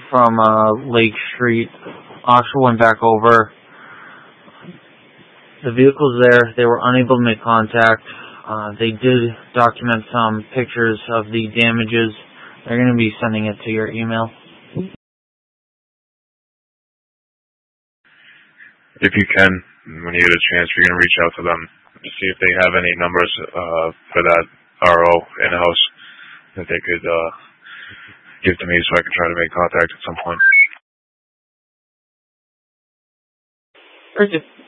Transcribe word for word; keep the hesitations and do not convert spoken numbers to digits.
from uh, Lake Street. Officer went back over. The vehicle's there. They were unable to make contact. Uh, they did document some pictures of the damages. They're going to be sending it to your email. If you can, when you get a chance, you're going to reach out to them to see if they have any numbers uh, for that R O in-house that they could uh, give to me so I can try to make contact at some point. Very good.